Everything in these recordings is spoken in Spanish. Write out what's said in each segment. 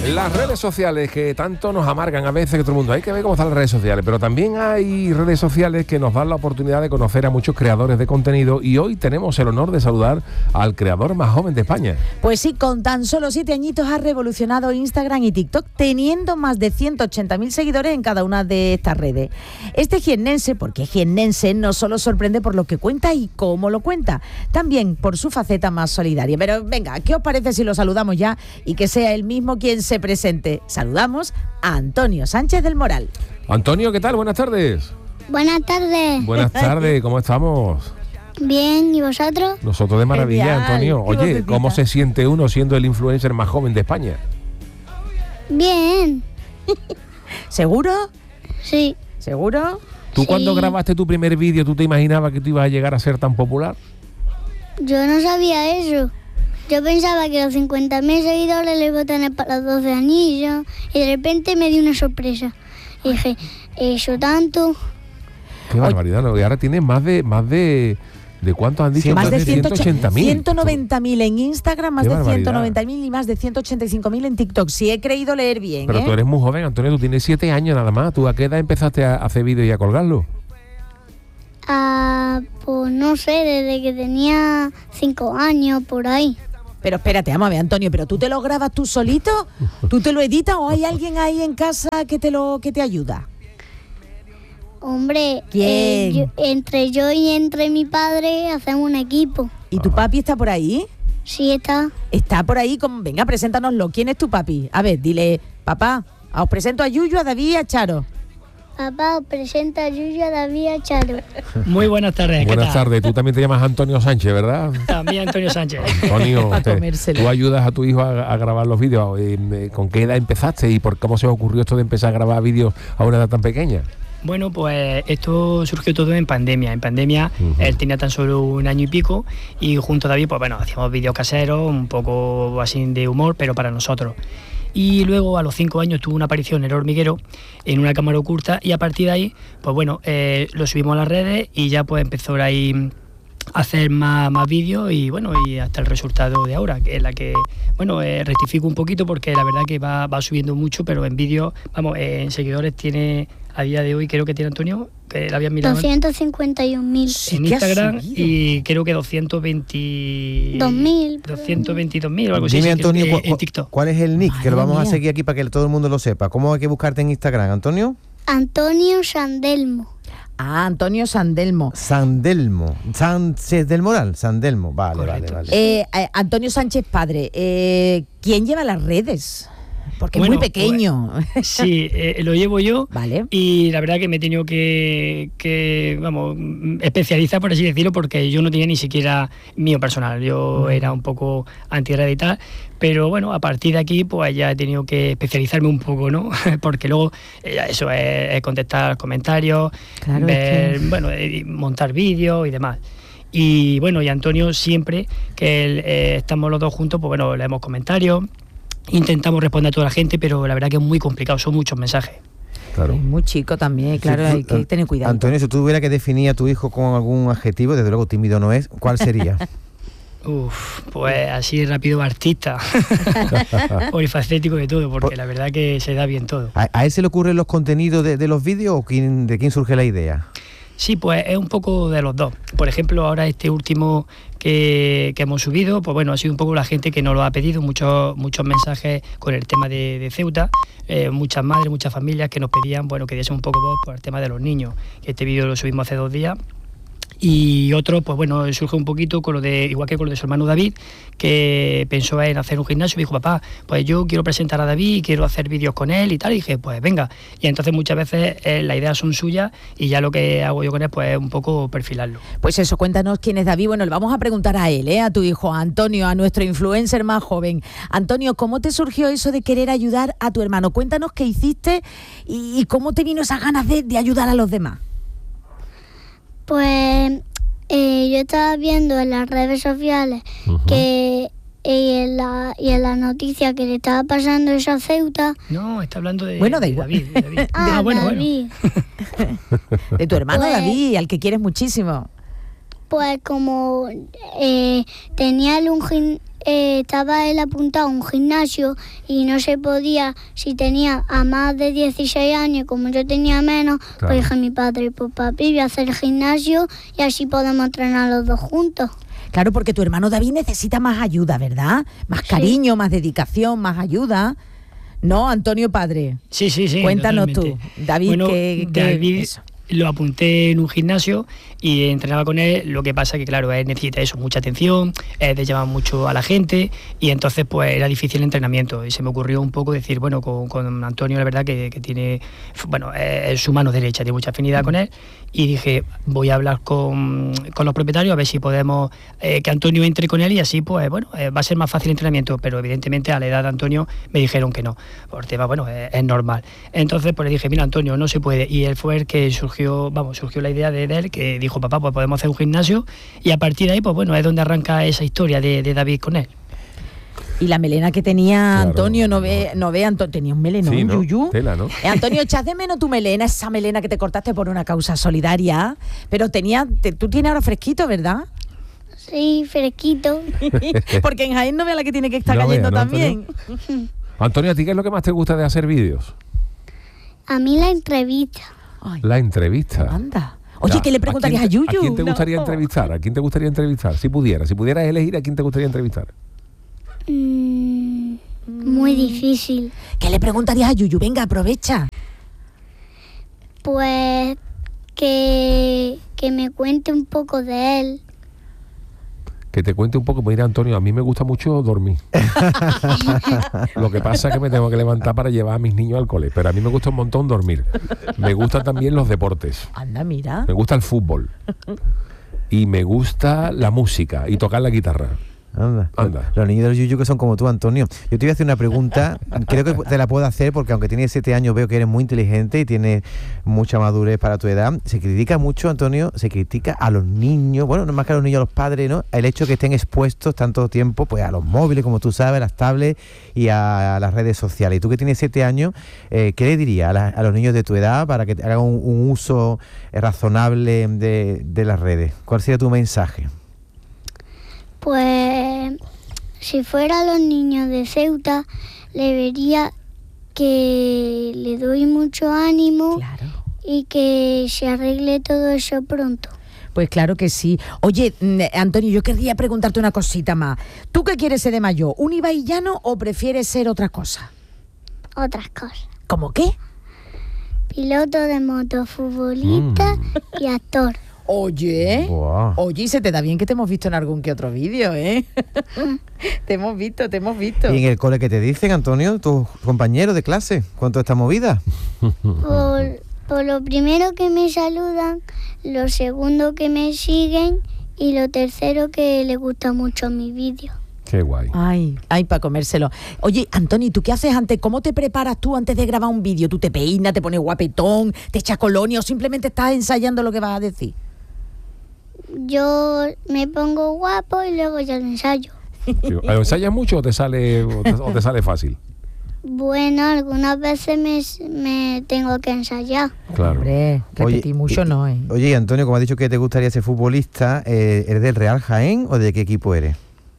Las redes sociales que tanto nos amargan a veces, que todo el mundo hay que ver cómo están las redes sociales, pero también hay redes sociales que nos dan la oportunidad de conocer a muchos creadores de contenido, y hoy tenemos el honor de saludar al creador más joven de España. Pues sí, con tan solo 7 añitos ha revolucionado Instagram y TikTok, teniendo más de 180.000 seguidores en cada una de estas redes. Este jiennense, porque es jiennense, no solo sorprende por lo que cuenta y cómo lo cuenta, también por su faceta más solidaria. Pero venga, ¿qué os parece si lo saludamos ya y que sea él mismo quien se presente? Saludamos a Antonio Sánchez del Moral. Antonio, ¿qué tal? Buenas tardes. Buenas tardes. Buenas tardes, ¿cómo estamos? Bien, ¿y vosotros? Nosotros de maravilla, Genial, Antonio. qué Oye, vocecita. ¿cómo se siente uno siendo el influencer más joven de España? Bien, ¿Seguro? sí. ¿Seguro? ¿Tú Sí. cuando grabaste tu primer vídeo, tú te imaginabas que tú ibas a llegar a ser tan popular? Yo no sabía eso. Yo pensaba que los 50.000 seguidores les iba a tener para los 12 anillos y de repente me dio una sorpresa. Y dije, ¿eso tanto? Qué barbaridad, ¿no? Y ahora tienes más de ¿cuántos han dicho? Más de 180.000. 190.000 en Instagram, más Qué de barbaridad. 190.000 y más de 185.000 en TikTok. Si he creído leer bien, Pero tú eres muy joven, Antonio, tú tienes 7 años nada más. ¿Tú a qué edad empezaste a hacer vídeos y a colgarlo? Pues no sé, desde que tenía 5 años, por ahí. Pero espérate, vamos a ver, Antonio, ¿pero tú te lo grabas tú solito? ¿Tú te lo editas o hay alguien ahí en casa que te ayuda? Hombre, ¿Quién? entre yo y entre mi padre hacemos un equipo. ¿Y tu papi está por ahí? Sí está. Está por ahí, venga, preséntanoslo. ¿Quién es tu papi? A ver, dile, papá, os presento a Yuyu, a David y a Charo. Papá, os presenta a Yuyu, a David, a Charo. Muy buenas tardes. ¿qué Buenas tal? tardes, tú también te llamas Antonio Sánchez, ¿verdad? También Antonio Sánchez. Antonio, Pa' comérselo. tú ayudas a tu hijo a grabar los vídeos. ¿Con qué edad empezaste y por cómo se os ocurrió esto de empezar a grabar vídeos a una edad tan pequeña? Bueno, pues esto surgió todo en pandemia. En pandemia él tenía tan solo 1 año y pico y junto a David, pues bueno, hacíamos vídeos caseros, un poco así de humor, pero para nosotros. Y luego a los 5 años tuvo una aparición en El Hormiguero en una cámara oculta y a partir de ahí, pues bueno, lo subimos a las redes y ya pues empezó ahí a hacer más vídeos y bueno, y hasta el resultado de ahora, que es la que, bueno, rectifico un poquito porque la verdad que va subiendo mucho, pero en vídeos, vamos, en seguidores tiene, a día de hoy creo que tiene Antonio, que la habían mirado 251.000. Sí, en que ha Instagram subido. y creo que 222.000 o algo así. Dime, sí, Antonio, creo que en TikTok. ¿cuál es el nick? Que lo Madre vamos a mía. seguir aquí para que todo el mundo lo sepa. ¿Cómo hay que buscarte en Instagram, Antonio? Antonio Sandelmo. Ah, Antonio Sandelmo. Sandelmo. Sánchez del Moral. Sandelmo. Vale, Correcto. vale. Antonio Sánchez padre, ¿quién lleva las redes? Porque Bueno, es muy pequeño. Sí, lo llevo yo. Vale. Y la verdad que me he tenido que vamos, especializar, por así decirlo, porque yo no tenía ni siquiera mío personal. Yo era un poco anti-red y tal. Pero bueno, a partir de aquí, pues ya he tenido que especializarme un poco, ¿no? Porque luego eso es contestar comentarios, Claro, ver, es que- bueno, montar vídeos y demás. Y bueno, y Antonio siempre que estamos los dos juntos, pues bueno, leemos comentarios, intentamos responder a toda la gente, pero la verdad que es muy complicado, son muchos mensajes. Claro. Es muy chico también, claro, Si tú- hay que tener cuidado. Antonio, si tú tuviera que definir a tu hijo con algún adjetivo, desde luego tímido no es, ¿cuál sería? Pues así rápido, artista, polifacético de todo, porque la verdad que se da bien todo. ¿A él se le ocurren los contenidos de los vídeos o de quién surge la idea? Sí, pues es un poco de los dos. Por ejemplo, ahora este último que hemos subido, pues bueno, ha sido un poco la gente que nos lo ha pedido, muchos mensajes con el tema de Ceuta, muchas madres, muchas familias que nos pedían, bueno, que diese un poco voz por el tema de los niños. Este vídeo lo subimos hace 2 días. Y otro, pues bueno, surge un poquito con lo de, igual que con lo de su hermano David, que pensó en hacer un gimnasio y dijo, papá, pues yo quiero presentar a David y quiero hacer vídeos con él y tal, y dije, pues venga. Y entonces muchas veces las ideas son suyas y ya lo que hago yo con él, pues es un poco perfilarlo. Pues eso, cuéntanos quién es David. Bueno, le vamos a preguntar a él, a tu hijo, a Antonio, a nuestro influencer más joven. Antonio, ¿cómo te surgió eso de querer ayudar a tu hermano? Cuéntanos qué hiciste y cómo te vino esas ganas de ayudar a los demás. Pues yo estaba viendo en las redes sociales que en la noticia que le estaba pasando eso a Ceuta. No, está hablando de, Bueno, da de igual. David. de David. Bueno. David. De tu hermano Pues- David, al que quieres muchísimo. Pues como tenía él estaba él apuntado a un gimnasio y no se podía, si tenía a más de 16 años, como yo tenía menos, Claro. pues dije a mi padre, pues papi, voy a hacer el gimnasio y así podemos entrenar los dos juntos. Claro, porque tu hermano David necesita más ayuda, ¿verdad? Más cariño, más dedicación, más ayuda. ¿No, Antonio padre? Sí. Cuéntanos totalmente. tú, David, Bueno, que David eso. lo apunté en un gimnasio y entrenaba con él. Lo que pasa que, claro, él necesita eso, mucha atención, te llama mucho a la gente y entonces pues era difícil el entrenamiento. Y se me ocurrió un poco decir, bueno, con Antonio la verdad que tiene, bueno, es su mano derecha, tiene mucha afinidad con él. Y dije, voy a hablar con los propietarios a ver si podemos que Antonio entre con él y así, pues bueno, va a ser más fácil el entrenamiento. Pero evidentemente a la edad de Antonio me dijeron que no, por tema, bueno, es normal. Entonces pues le dije, mira Antonio, no se puede. Y él fue el que surgió la idea de él, que dijo, papá, pues podemos hacer un gimnasio. Y a partir de ahí, pues bueno, es donde arranca esa historia de David con él. Y la melena que tenía Claro, Antonio, no ve Antonio, tenía un melenón, Sí, ¿no? Yuyu. Tela, ¿no? Antonio, echas de menos tu melena, esa melena que te cortaste por una causa solidaria, pero tú tienes ahora fresquito, ¿verdad? Sí, fresquito. Porque en Jaén no vea la que tiene que estar No cayendo vea, ¿no, también. Antonio, ¿a ti qué es lo que más te gusta de hacer vídeos? A mí la entrevista. Ay, La entrevista. anda. Oye, Ya, ¿qué le preguntarías a quién Yuyu? ¿A quién te gustaría No. entrevistar? ¿A quién te gustaría entrevistar? Si pudieras elegir, ¿a quién te gustaría entrevistar? Muy difícil. ¿Qué le preguntarías a Yuyu? Venga, aprovecha. Pues que me cuente un poco de él. Que te cuente un poco. Mira, Antonio, a mí me gusta mucho dormir. Lo que pasa es que me tengo que levantar para llevar a mis niños al cole, pero a mí me gusta un montón dormir. Me gustan también los deportes. Anda, mira. Me gusta el fútbol. Y me gusta la música y tocar la guitarra. Anda. Anda. Los niños del Yuyu que son como tú, Antonio. Yo te voy a hacer una pregunta, creo que te la puedo hacer porque aunque tienes 7 años veo que eres muy inteligente y tienes mucha madurez para tu edad. Se critica mucho, Antonio, se critica a los niños, bueno, no más que a los niños, a los padres, ¿no? El hecho que estén expuestos tanto tiempo pues a los móviles, como tú sabes, a las tablets y a las redes sociales. Y tú que tienes 7 años, ¿qué le dirías a los niños de tu edad para que hagan un uso razonable de las redes? ¿Cuál sería tu mensaje? Pues si fuera los niños de Ceuta, le vería que le doy mucho ánimo Claro. y que se arregle todo eso pronto. Pues claro que sí. Oye, Antonio, yo querría preguntarte una cosita más. ¿Tú qué quieres ser de mayor? ¿Un ibaiyano o prefieres ser otra cosa? Otras cosas. ¿Cómo qué? Piloto de moto, futbolista y actor. Oye, Buah. oye, y se te da bien que te hemos visto en algún que otro vídeo, ¿eh? Te hemos visto. ¿Y en el cole qué te dicen, Antonio, tus compañeros de clase? ¿Cuánto esta movida? Por lo primero que me saludan, lo segundo que me siguen y lo tercero que les gusta mucho mi vídeo. Qué guay. Ay, para comérselo. Oye, Antonio, ¿y tú qué haces antes? ¿Cómo te preparas tú antes de grabar un vídeo? ¿Tú te peinas, te pones guapetón, te echas colonia o simplemente estás ensayando lo que vas a decir? Yo me pongo guapo y luego ya lo ensayo. ¿Lo ensayas mucho o te sale fácil? Bueno, algunas veces me tengo que ensayar. Claro. Hombre, repetir mucho no, ¿eh? Oye, Antonio, como has dicho que te gustaría ser futbolista, ¿eres del Real Jaén o de qué equipo eres?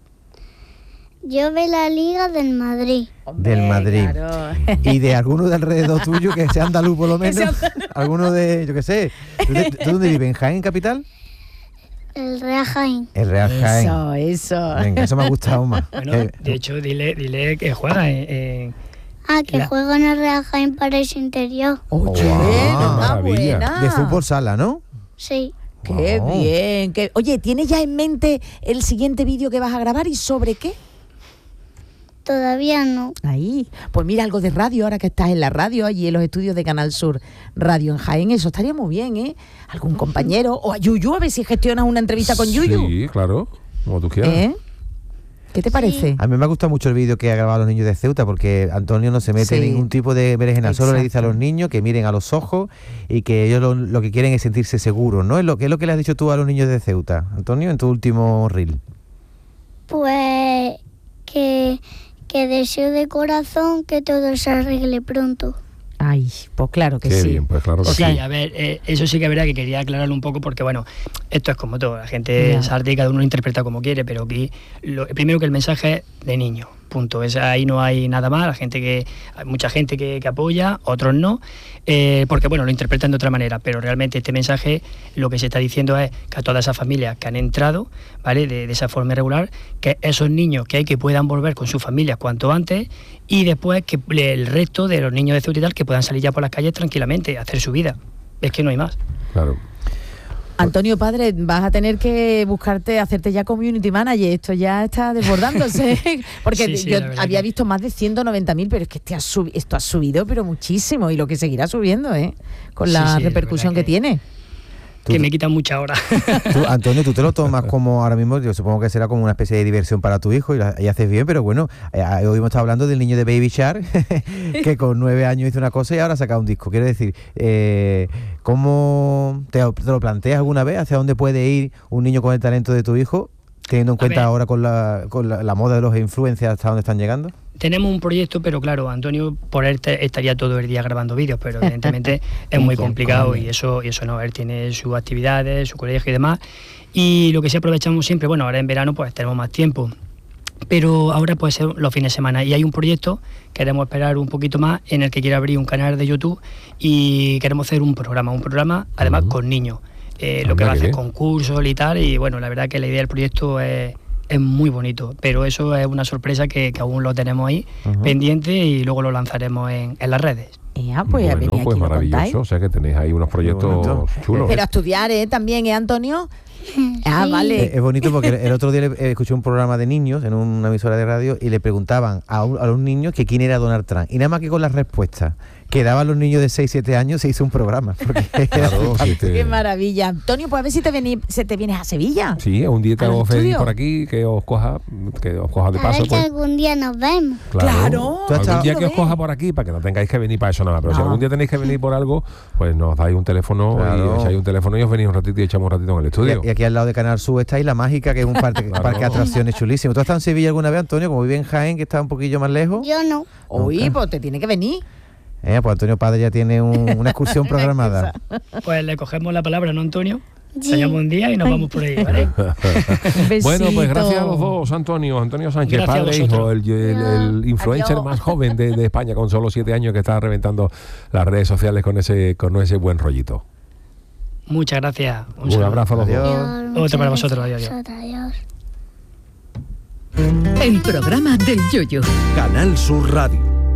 Yo veo la Liga del Madrid. Hombre, Del Madrid. claro. ¿Y de alguno de alrededor tuyo que sea andaluz por lo menos? ¿Alguno de, yo qué sé? ¿Tú dónde vives? ¿En Jaén capital? El Real Jaén. El Real Jaén. Eso. Venga, eso me ha gustado más. Bueno, de hecho, dile que juega en Que juego en el Real Jaén para ese interior. Oye, Wow, maravilla. enhorabuena. de fútbol sala, ¿no? Sí. Qué Wow. bien. Oye, ¿tienes ya en mente el siguiente vídeo que vas a grabar y sobre qué? Todavía no. Ahí, pues mira, algo de radio, ahora que estás en la radio, allí en los estudios de Canal Sur Radio en Jaén, eso estaría muy bien, ¿eh? Algún compañero, o a Yuyu, a ver si gestionas una entrevista con Yuyu. Sí, claro. Como tú quieras. ¿Eh? ¿Qué te parece? A mí me ha gustado mucho el vídeo que ha grabado los niños de Ceuta porque Antonio no se mete Sí. en ningún tipo de berenjena, solo le dice a Exacto. los niños que miren a los ojos y que ellos lo que quieren es sentirse seguros, ¿no? ¿Qué es lo que le has dicho tú a los niños de Ceuta, Antonio, en tu último reel? Pues que deseo de corazón que todo se arregle pronto. Ay, pues claro que Qué sí. bien, pues claro que Sí, sí. a ver, eso sí que es verdad que quería aclararlo un poco porque, bueno, esto es como todo, la gente Ya. salte y cada uno lo interpreta como quiere, pero aquí, primero que el mensaje es de niño, punto. Ahí no hay nada más, hay mucha gente que apoya, otros no, porque, bueno, lo interpretan de otra manera, pero realmente este mensaje lo que se está diciendo es que a todas esas familias que han entrado, ¿vale?, de esa forma irregular, que esos niños que puedan volver con sus familias cuanto antes y después que el resto de los niños de Ceuta y tal que puedan salir ya por las calles tranquilamente, a hacer su vida. Es que no hay más. Claro. Antonio, padre, vas a tener que hacerte ya community manager. Esto ya está desbordándose. Porque Sí, yo la verdad había que- visto más de 190.000, pero es que esto ha subido, pero muchísimo. Y lo que seguirá subiendo, con Sí, la sí, la repercusión verdad que tiene. Que me quitan mucha hora. Tú, Antonio, tú te lo tomas como ahora mismo, yo supongo que será como una especie de diversión para tu hijo y haces bien, pero bueno, hoy hemos estado hablando del niño de Baby Shark, que con 9 años hizo una cosa y ahora ha sacado un disco. Quiero decir, ¿cómo te lo planteas alguna vez? ¿Hacia dónde puede ir un niño con el talento de tu hijo? Teniendo en cuenta ver. ahora con la moda de los influencers hasta dónde están llegando. Tenemos un proyecto, pero claro, Antonio por él estaría todo el día grabando vídeos, pero evidentemente es muy complicado y eso no, él tiene sus actividades, su colegio y demás. Y lo que sí aprovechamos siempre, bueno, ahora en verano pues tenemos más tiempo, pero ahora puede ser los fines de semana. Y hay un proyecto, queremos esperar un poquito más, en el que quiere abrir un canal de YouTube y queremos hacer un programa además con niños. Lo que va a hacer concursos y tal, y bueno, la verdad que la idea del proyecto es muy bonito, pero eso es una sorpresa que aún lo tenemos ahí pendiente y luego lo lanzaremos en las redes. Pues Bueno, venid aquí pues y lo contáis. maravilloso, o sea que tenéis ahí unos proyectos chulos. Pero a estudiar, también, Antonio. Vale. Es bonito porque el otro día escuché un programa de niños en una emisora de radio y le preguntaban a los niños que quién era Donald Trump. Y nada más que con las respuestas que daban los niños de 6-7 años se hizo un programa. Claro, sí, Qué maravilla. Antonio, pues a ver si te vienes a Sevilla. Sí, un día te ¿A los hago venir estudios? por aquí, que os coja de A paso. ver que Pues. algún día nos vemos. Claro. ¿Tú has Algún estado- día que os coja por aquí, para que no tengáis que venir para eso nada más. Pero si No. algún día tenéis que venir por algo, pues nos dais un teléfono Claro. y echáis un teléfono y os venís un ratito y echamos un ratito en el estudio. Y aquí al lado de Canal Sur está Isla Mágica, que es un parque de atracciones chulísimo. ¿Tú has estado en Sevilla alguna vez, Antonio? Como vive en Jaén, que está un poquillo más lejos. Yo no. Uy, pues te tiene que venir. Pues Antonio Padre ya tiene una excursión programada. Pues le cogemos la palabra, ¿no, Antonio? Sí. Ensayamos un día y nos vamos por ahí, ¿vale? Un besito. Bueno, pues gracias a los dos, Antonio Sánchez, Gracias a padre e vosotros. hijo, el influencer Adiós. más joven de España, con solo 7 años, que está reventando las redes sociales con ese buen rollito. Muchas gracias. Un saludo. abrazo a los Adiós. dos. Adiós, Otro muchas para vosotros, gracias. adiós. Adiós. El programa del Yoyo. Canal Sur Radio.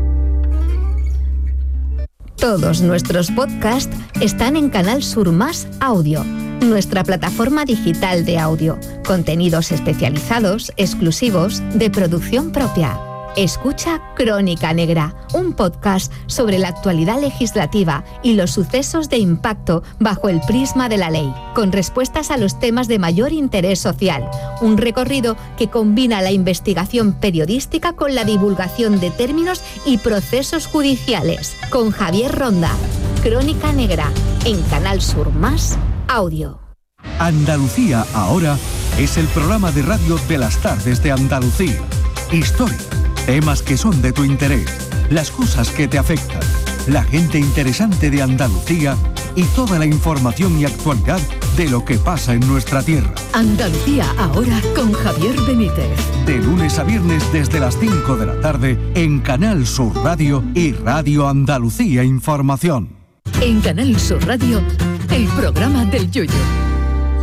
Todos nuestros podcasts están en Canal Sur Más Audio, nuestra plataforma digital de audio. Contenidos especializados, exclusivos, de producción propia. Escucha Crónica Negra, un podcast sobre la actualidad legislativa y los sucesos de impacto bajo el prisma de la ley, con respuestas a los temas de mayor interés social. Un recorrido que combina la investigación periodística con la divulgación de términos y procesos judiciales. Con Javier Ronda. Crónica Negra, en Canal Sur Más Audio. Andalucía ahora es el programa de radio de las tardes de Andalucía. Historia, temas que son de tu interés, las cosas que te afectan, la gente interesante de Andalucía y toda la información y actualidad de lo que pasa en nuestra tierra. Andalucía ahora con Javier Benítez. De lunes a viernes desde las 5 de la tarde en Canal Sur Radio y Radio Andalucía Información. En Canal Sur Radio, el programa del Yoyo.